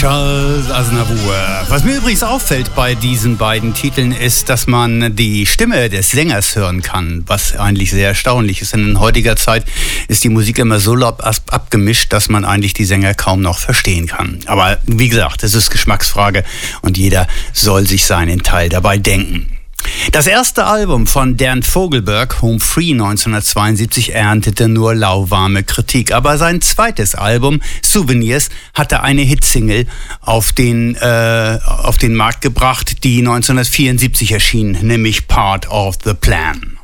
Charles Aznavour. Was mir übrigens auffällt bei diesen beiden Titeln ist, dass man die Stimme des Sängers hören kann, was eigentlich sehr erstaunlich ist. Denn in heutiger Zeit ist die Musik immer so abgemischt, dass man eigentlich die Sänger kaum noch verstehen kann. Aber wie gesagt, es ist Geschmacksfrage und jeder soll sich seinen Teil dabei denken. Das erste Album von Dan Fogelberg, Home Free 1972, erntete nur lauwarme Kritik. Aber sein zweites Album, Souvenirs, hatte eine Hitsingle auf den Markt gebracht, die 1974 erschien, nämlich Part of the Plan.